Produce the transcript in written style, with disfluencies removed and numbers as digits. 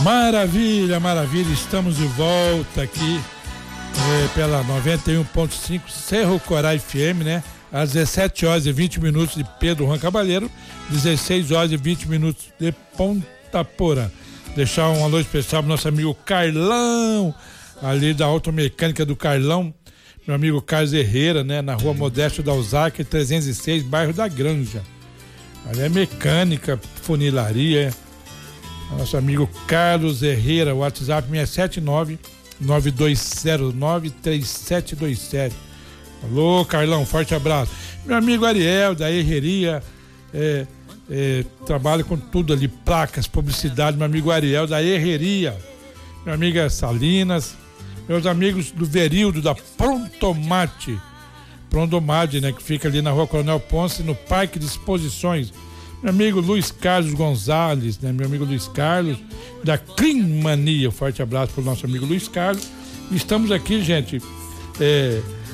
Maravilha, maravilha, estamos de volta aqui pela 91.5 Cerro Corá FM, né? Às 17 horas e 20 minutos de Pedro Juan Cabaleiro, 16 horas e 20 minutos de Ponta Porã. Deixar um alô especial pro nosso amigo Carlão, ali da Automecânica do Carlão, meu amigo Carlos Herrera, né? Na rua Modesto da Alzaque, 306, bairro da Granja. Ali é mecânica, funilaria. Nosso amigo Carlos Herrera, o WhatsApp 679-9209-3727. Alô, Carlão, forte abraço. Meu amigo Ariel, da Herreria, trabalha com tudo ali, placas, publicidade, meu amigo Ariel, da Herreria. Minha amiga Salinas, meus amigos do Verildo, da Prontomate, né, que fica ali na rua Coronel Ponce, no Parque de Exposições. Meu amigo Luiz Carlos Gonzalez, né? Meu amigo Luiz Carlos, da Clean Mania. Forte abraço pro nosso amigo Luiz Carlos. Estamos aqui, gente,